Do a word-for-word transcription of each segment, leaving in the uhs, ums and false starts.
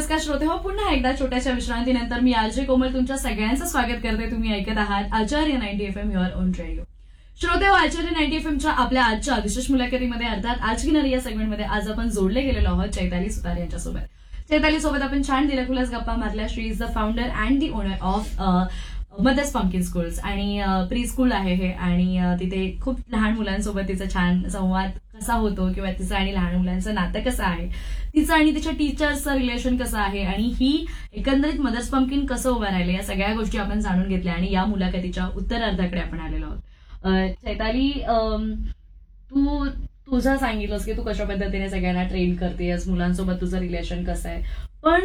नमस्कार श्रोते हो, पुन्हा एकदा छोट्याशा विश्रांतीनंतर मी आरजे कोमल तुमच्या सगळ्यांचं स्वागत करते. तुम्ही ऐकत आहात आचार्य ninety F am your on radio. श्रोते हो, आचार्य नाईन्टी एफ एमच्या आपल्या आजच्या विशेष मुलाखतीमध्ये अर्थात आज की नरी या सेगमेंटमध्ये आज आपण जोडले गेलेलो आहोत चैताली सुतार यांच्यासोबत. चैताली सोबत आपण छान दिलखुलास गप्पा मारल्या. शी is the founder and the owner of mother's pumpkin schools आणि प्री स्कूल आहे हे, आणि तिथे खूप लहान मुलांसोबत तिचा छान संवाद कसा होतो किंवा तिचं आणि लहान मुलांचं नातं कसं आहे, तिचं आणि तिच्या टीचर्सचं रिलेशन कसं आहे, आणि ही एकंदरीत मदर्स पंपकिन कसं उभं राहिलं, या सगळ्या गोष्टी आपण जाणून घेतल्या आणि या मुलाखतीच्या उत्तरार्धाकडे आपण आलेलो आहोत. चैताली, तू तुझं सांगितलंस की तू कशा पद्धतीने सगळ्यांना ट्रेन करतेस, मुलांसोबत तुझं रिलेशन कसं आहे, पण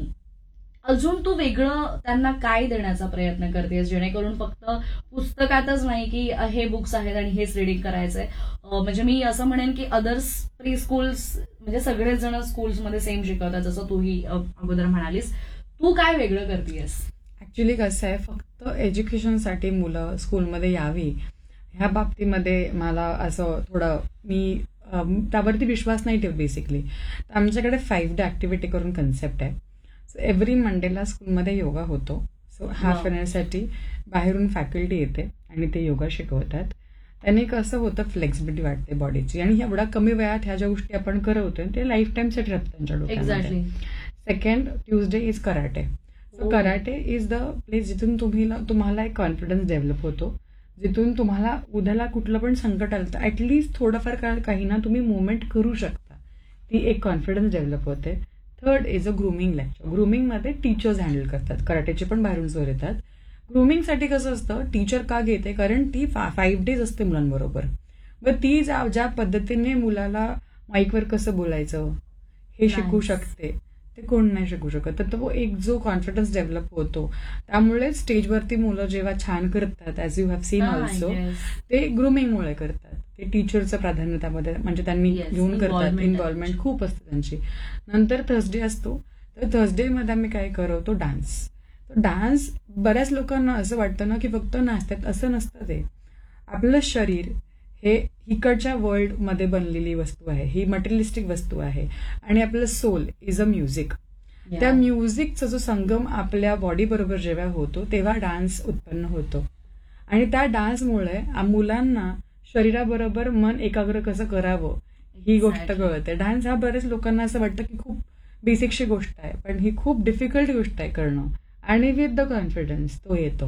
अजून तू वेगळं त्यांना काय देण्याचा प्रयत्न करतेस, जेणेकरून फक्त पुस्तकातच नाही की हे बुक्स आहेत आणि हेच रिडिंग करायचंय. म्हणजे मी असं म्हणेन की अदर्स प्री स्कूल्स म्हणजे सगळेच जण स्कूल्समध्ये सेम शिकवतात, जसं तूही अगोदर म्हणालीस. तू काय वेगळं करतेस? ऍक्च्युली कसं आहे, फक्त एज्युकेशनसाठी मुलं स्कूलमध्ये यावी ह्या बाबतीमध्ये मला असं थोडं मी त्यावरती विश्वास नाही ठेवत. बेसिकली आमच्याकडे फाईव्ह डे ऍक्टिव्हिटी करून कन्सेप्ट आहे. सो एव्हरी मंडेला स्कूलमध्ये योगा होतो. सो हाफ एन साठी बाहेरून फॅकल्टी येते आणि ते योगा शिकवतात. त्याने कसं होतं, फ्लेक्सिबिलिटी वाटते बॉडीची, आणि एवढा कमी वयात ह्या ज्या गोष्टी आपण करवतोय ते लाईफ टाईम सेट राहतात त्यांच्या डोक्यामध्ये. Second Tuesday is karate. So karate is the place जिथून तुम्ही तुम्हाला एक कॉन्फिडन्स डेव्हलप होतो, जिथून तुम्हाला उद्याला कुठलं पण संकट आलं तर ऍटलिस्ट थोडंफार काळ काही ना तुम्ही मुवमेंट करू शकता. ती एक कॉन्फिडन्स डेव्हलप होते. Third is a grooming lecture. ग्रूमिंगमध्ये teachers handle करतात, कराटेचे पण बाहेरून सर येतात. ग्रूमिंगसाठी कसं असतं, टीचर का घेते, कारण ती फा फाईव्ह डेज असते मुलांबरोबर. मग ती ज्या ज्या पद्धतीने मुलाला माईकवर कसं बोलायचं हे शिकू शकते, ते कोण नाही शिकू शकत. तर तो एक जो कॉन्फिडन्स डेव्हलप होतो, त्यामुळे स्टेजवरती मुलं जेव्हा छान करतात, as you have seen also, ते ग्रूमिंगमुळे करतात. ते टीचरचं प्राधान्य त्यामध्ये म्हणजे त्यांनी घेऊन करतात, इन्व्हॉल्वमेंट खूप असते त्यांची. नंतर थर्सडे असतो, तर थर्सडेमध्ये आम्ही काय करवतो, डान्स. तर डान्स बऱ्याच लोकांना असं वाटतं ना की फक्त नाचतात, असं नसतं. ते आपलं शरीर हे इकडच्या वर्ल्डमध्ये बनलेली वस्तू आहे, ही मटेरियलिस्टिक वस्तू आहे, आणि आपलं सोल इज अ म्युझिक. त्या म्युझिकचा जो संगम आपल्या बॉडी बरोबर जेव्हा होतो तेव्हा डान्स उत्पन्न होतो, आणि त्या डान्समुळे मुलांना शरीराबरोबर मन एकाग्र कसं करावं ही गोष्ट कळते. डान्स हा बरेच लोकांना असं वाटतं की खूप बेसिकशी गोष्ट आहे, पण ही खूप डिफिकल्ट गोष्ट आहे करणं, आणि विथ द कॉन्फिडन्स तो येतो.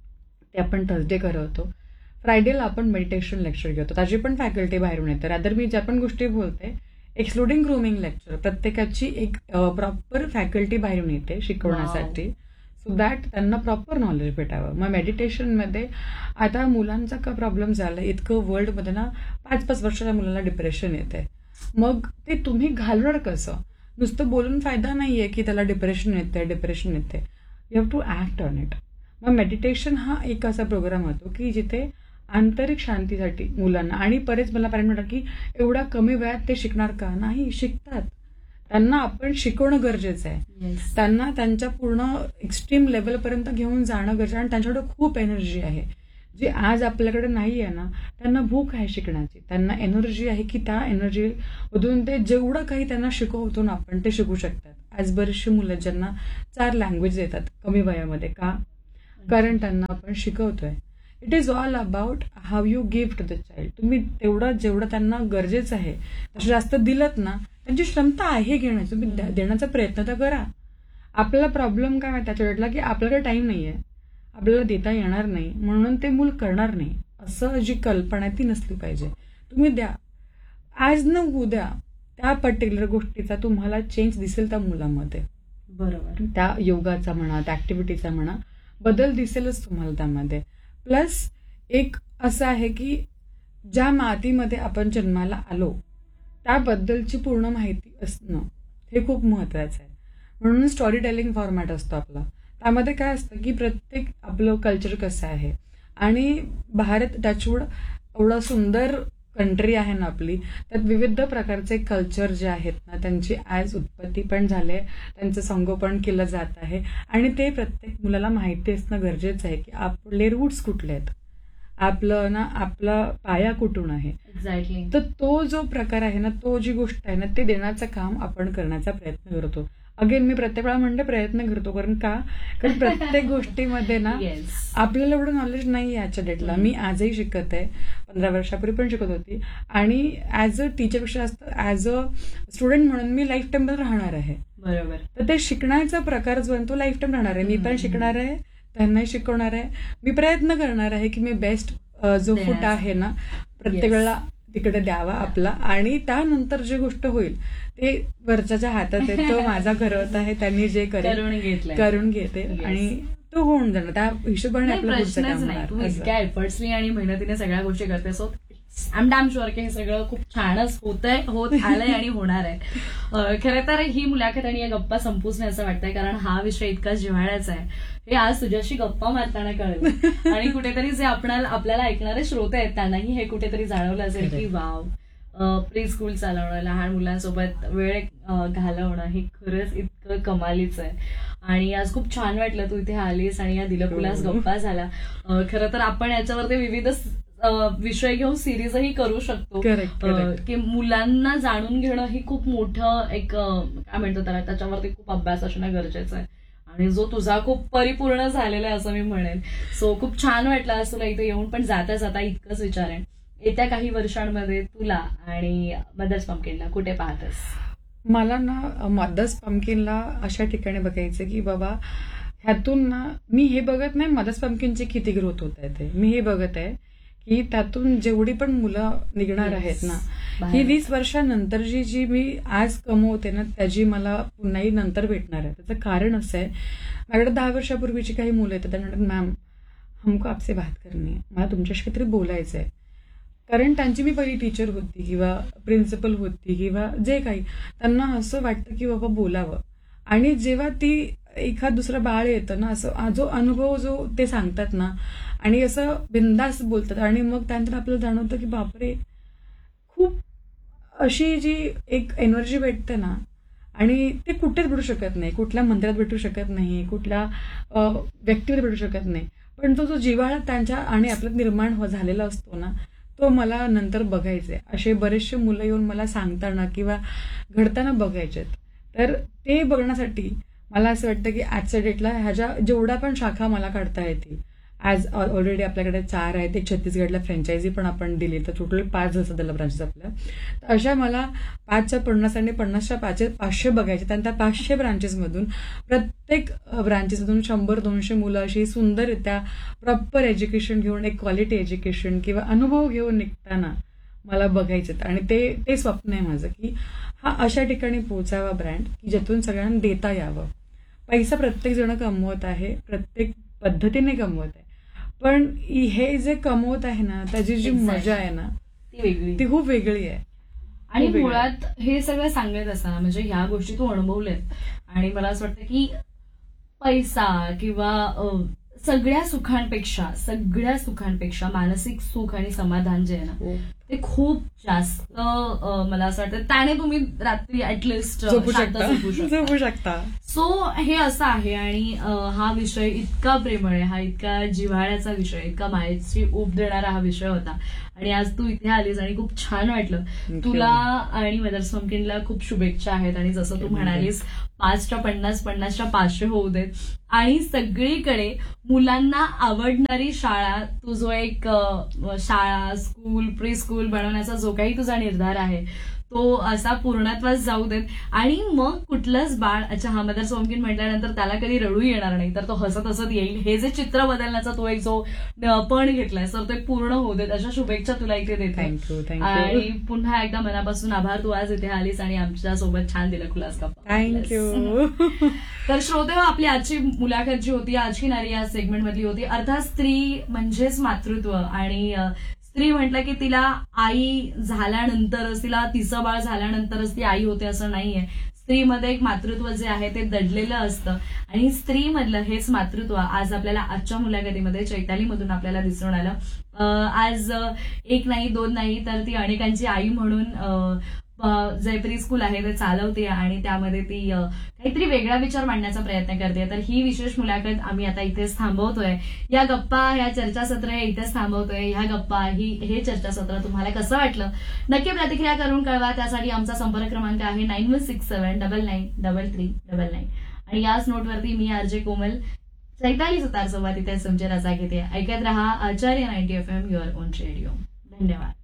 ते आपण थर्सडे करवतो. फ्रायडेला आपण मेडिटेशन लेक्चर घेतो, त्याची पण फॅकल्टी बाहेरून येते. रादर मी ज्या पण गोष्टी बोलते एक्सक्लुडिंग ग्रूमिंग लेक्चर, प्रत्येकाची एक प्रॉपर फॅकल्टी बाहेरून येते शिकवण्यासाठी, सो दॅट त्यांना प्रॉपर नॉलेज भेटावं. मग मेडिटेशनमध्ये आता मुलांचा का प्रॉब्लेम झाला, इतकं वर्ल्डमध्ये ना पाच पाच वर्षाच्या मुलांना डिप्रेशन येते. मग ते तुम्ही घालवणार कसं? नुसतं बोलून फायदा नाहीये की त्याला डिप्रेशन येते डिप्रेशन येते you have to act on it. मग मेडिटेशन हा एक असा प्रोग्राम होतो की जिथे आंतरिक शांतीसाठी मुलांना, आणि बरेच मला पॅरेंट म्हणतात की एवढा कमी वयात ते शिकणार का? नाही, शिकतात. त्यांना आपण शिकवणं गरजेचं आहे. त्यांना त्यांच्या पूर्ण एक्स्ट्रीम लेवलपर्यंत घेऊन जाणं गरजेचं, आणि त्यांच्याकडे खूप एनर्जी आहे जी आज आपल्याकडे नाही आहे ना. त्यांना भूक आहे शिकण्याची, त्यांना एनर्जी आहे की त्या एनर्जीमधून ते जेवढं काही त्यांना शिकवतो ना आपण ते शिकू शकतात. आज बरेचशी मुलं ज्यांना चार लँग्वेज येतात कमी वयामध्ये, का? कारण त्यांना आपण शिकवतोय. It is all about how you give to the child. तुम्ही तेवढं जेवढं त्यांना गरजेचं आहे तसं जास्त दिलत ना, त्यांची क्षमता आहे घेण्याची, तुम्ही देण्याचा प्रयत्न तर करा. आपला प्रॉब्लेम काय आहे त्याच्या वेळेला की आपल्याकडे टाइम नाहीये, आपल्याला देता येणार नाही, म्हणून ते मूल करणार नाही, असं जी कल्पना ती नसली पाहिजे. तुम्ही द्या, आज न उद्या त्या पर्टिक्युलर गोष्टीचा तुम्हाला चेंज दिसेल त्या मुलामध्ये. बरोबर. त्या योगाचा म्हणा, त्या ऍक्टिव्हिटीचा म्हणा, बदल दिसेलच तुम्हाला त्यामध्ये. प्लस एक असं आहे की ज्या मातीमध्ये आपण जन्माला आलो त्याबद्दलची पूर्ण माहिती असणं हे खूप महत्वाचं आहे. म्हणून स्टोरी टेलिंग फॉर्मॅट असतो आपला. त्यामध्ये काय असतं की प्रत्येक आपलं कल्चर कसं आहे, आणि भारत टचवूड एवढं सुंदर कंट्री आहे ना आपली, त्यात विविध प्रकारचे कल्चर जे आहेत ना त्यांची आज उत्पत्ती पण झाले, त्यांचं संगोपन केलं जात आहे, आणि ते प्रत्येक मुलाला माहिती असणं गरजेचं आहे की आपले रूट्स कुठले आहेत, आपलं ना आपला पाया कुठून आहे. एक्झॅक्टली. तर तो जो प्रकार आहे ना, तो जी गोष्ट आहे ना, ते देण्याचं काम आपण करण्याचा प्रयत्न करतो. अगेन मी प्रत्येक वेळा म्हणते प्रयत्न करतो, कारण का कारण प्रत्येक गोष्टीमध्ये ना Yes. आपल्याला एवढं नॉलेज नाही आहे आजच्या डेटला. मी आजही शिकत आहे, पंधरा वर्षापूर्वी पण शिकत होती, आणि ऍज अ टीचरपेक्षा जास्त ऍज अ स्टुडंट म्हणून मी लाईफ टाईम राहणार आहे. बरोबर. तर ते शिकण्याचा प्रकार जो आहे तो लाईफ टाईम राहणार आहे. मी पण शिकणार आहे, त्यांनाही शिकवणार आहे. मी प्रयत्न करणार आहे की मी बेस्ट जो फूट देण्याचा. आहे ना प्रत्येक Yes. वेळेला तिकडे द्यावा आपला, आणि त्यानंतर जी गोष्ट होईल ते वरच्याच्या हातात आहे. तो माझा घरवत आहे, त्यांनी जे करेल करून घेतलंय. करून घेते Yes. आणि तो होऊन जाणार. त्या हिशोबाने नाही, आपलं पुढचं प्रश्नच काम नाही. तू होणार. असं. इतक्या एफर्ट्सनी आणि मेहनतीने सगळ्या गोष्टी करते, so I am damn sure की हे सगळं खूप छानच होतंय, होत आलंय आणि होणार आहे. अं, खरं तर ही मुलाखत आणि या गप्पा संपूच नाही असं वाटतंय, कारण हा विषय इतका जिव्हाळ्याचा आहे हे आज तुझ्याशी गप्पा मारताना कळलं. आणि कुठेतरी जे आपणाला आपल्याला ऐकणारे श्रोते आहेत त्यांनाही हे कुठेतरी जाणवलं असेल की वाव, प्री स्कूल चालवणं, लहान मुलांसोबत वेळ अं, घालवणं हे खरंच इतकं कमालीचं आहे. आणि आज खूप छान वाटलं तू इथे आलीस आणि या दिलखुलास हो. गप्पा झाला. अं, खरं तर आपण याच्यावरती विविध अं, विषय घेऊन सिरीजही करू शकतो. Correct, अं, correct. की मुलांना जाणून घेणं ही खूप मोठं एक अं, काय म्हणतो त्याला, त्याच्यावरती खूप अभ्यास असणं गरजेचं आहे, आणि जो तुझा खूप परिपूर्ण झालेला आहे असं मी म्हणेन. सो खूप छान वाटलं आज तुला इथे येऊन. पण जाता जाता इतकंच विचारेन, येत्या काही वर्षांमध्ये तुला आणि मदर्स पंपकिनला कुठे पाहतेस? मला ना मदर्स पंपकिनला अशा ठिकाणी बघायचं की बाबा ह्यातून ना मी हे बघत नाही मदर्स पंपकिनची किती ग्रोथ होत आहे. ते मी हे बघत आहे की त्यातून जेवढी पण मुलं निघणार Yes. आहेत ना, बाहेर. ही वीस वर्षानंतरची जी मी आज कमवते ना त्याची मला पुन्हाही नंतर भेटणार आहे. त्याचं कारण असं आहे, माझ्याकडे दहा वर्षापूर्वीची काही मुलं येतात, त्यांना म्हणतात मॅम हमको आपसे बात करनी आहे, मला तुमच्याशी काहीतरी बोलायचं आहे. कारण त्यांची मी पहिली टीचर होती किंवा प्रिन्सिपल होती किंवा जे काही, त्यांना असं वाटतं की बाबा बोलावं. आणि जेव्हा ती एखाद दुसरं बाळ येतं ना, असं जो अनुभव जो ते सांगतात ना, आणि असं बिंदास बोलतात, आणि मग त्यानंतर आपल्याला जाणवतं की बापरे, खूप अशी जी एक एनर्जी भेटते ना, आणि ते कुठेच भेटू शकत नाही, कुठल्या मंदिरात भेटू शकत नाही, कुठल्या अं, व्यक्तीमध्ये भेटू शकत नाही. पण तो जो जिव्हाळा त्यांच्या आणि आपल्यात निर्माण हो झालेला असतो ना, तो मला नंतर बघायचा आहे. असे बरेचसे मुलं येऊन मला सांगताना किंवा घडताना बघायचे. तर ते बघण्यासाठी मला असं वाटतं की आजच्या डेटला ह्याच्या जेवढ्या पण शाखा मला काढता येतील, ॲज ऑलरेडी आपल्याकडे चार आहेत, एक छत्तीसगडला फ्रँचायझी पण आपण दिली, तर टोटल पाच झालं सध्याला ब्रांचेस आपल्या. तर अशा मला पाचच्या पन्नास आणि पन्नासच्या पाचशे पाचशे बघायचे. आणि त्या पाचशे ब्रांचेसमधून प्रत्येक ब्रांचेसमधून शंभर दोनशे मुलं अशी सुंदररित्या प्रॉपर एज्युकेशन घेऊन, एक क्वालिटी एज्युकेशन किंवा अनुभव घेऊन निघताना मला बघायचं. आणि ते ते स्वप्न आहे माझं की हा अशा ठिकाणी पोहोचावा ब्रँड की ज्यातून सगळ्यांना देता यावं. पैसा प्रत्येक जण कमवत आहे, प्रत्येक पद्धतीने कमवत आहे, पण हे जे कमवत आहे ना त्याची जी Exactly. मजा आहे ना ती वेगळी. ती खूप वेगळी आहे. आणि खूप वेगळी. मुळात हे सगळं सांगत असताना म्हणजे ह्या गोष्टी तू अनुभवल्यात, आणि मला असं वाटतं की पैसा किंवा अं, सगळ्या सुखांपेक्षा सगळ्या सुखांपेक्षा मानसिक सुख आणि समाधान जे आहे ना ते खूप जास्त अं, मला असं वाटतं त्याने तुम्ही रात्री ऍटलिस्ट झोपू शकता झोपू शकता सो हे असं आहे. आणि अं, हा विषय इतका प्रेमळ आहे, हा इतका जिव्हाळ्याचा विषय, इतका मायेची ऊब देणारा हा विषय होता. आणि आज तू इथे आलीस आणि खूप छान वाटलं. Thank you. तुला आणि मदर्स पंपकिनला खूप शुभेच्छा आहेत. आणि जसं तू म्हणालीस पाचच्या पन्नास पन्नासच्या पाचशे होऊ देत, आणि सगळीकडे मुलांना आवडणारी शाळा, तू जो एक अं, शाळा, स्कूल, प्री स्कूल बनवण्याचा जो काही तुझा निर्धार आहे तो असा पूर्णत्वास जाऊ देत. आणि मग कुठलंच बाळ, अच्छा हा मदर्स पंपकिन म्हटल्यानंतर त्याला कधी रडू येणार नाही, तर तो हसत हसत येईल. हे जे चित्र बदलण्याचा तो एक जो पण घेतलाय तर ते पूर्ण होऊ देत, अशा शुभेच्छा तुला इथे देते. थँक्यू आणि थँक्यू पुन्हा एकदा मनापासून आभार, तू आज इथे आलीस आणि आमच्या सोबत छान दिलं खुलास गप्पा. थँक्यू. तर श्रोते, आपली आजची मुलाखत जी होती, आजची नारी या सेगमेंट मधली होती. अर्थात स्त्री म्हणजेच मातृत्व, आणि अं, स्त्री म्हटलं की तिला आई झाल्यानंतरच, तिला तिचं बाळ झाल्यानंतरच ती आई होते असं नाहीये. स्त्रीमध्ये एक मातृत्व जे आहे ते दडलेलं असतं, आणि स्त्रीमधलं हेच मातृत्व आज आपल्याला आजच्या मुलाखतीमध्ये चैतालीमधून आपल्याला दिसून आलं. अं, आज अं, एक नाही दोन नाही तर ती अनेकांची आई म्हणून अं, जे प्री स्कूल आहे ते चालवते आणि त्यामध्ये ती अ, काहीतरी वेगळा विचार मांडण्याचा प्रयत्न करते. तर ही विशेष मुलाखत आम्ही आता इथेच थांबवतोय. या गप्पा, ह्या चर्चासत्र हे इथेच थांबवतोय. ह्या गप्पा, ही हे चर्चासत्र तुम्हाला कसं वाटलं नक्की प्रतिक्रिया करून कळवा. त्यासाठी आमचा संपर्क क्रमांक आहे nine one six seven double nine double three double nine. आणि याच नोटवरती मी आरजे कोमल चैताली सुतार सोबत इथे तुमची रजा घेते. ऐकत रहा आचार्य ninety F am your on radio. धन्यवाद.